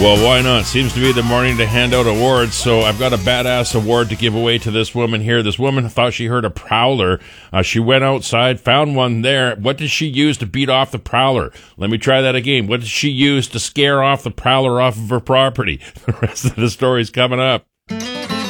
Well, why not? Seems to be the morning to hand out awards, so I've got a badass award to give away to this woman here. This woman thought she heard a prowler. She went outside, found one there. What did she use to beat off the prowler? Let me try that again. What did she use to scare off the prowler off of her property? The rest of the story's coming up.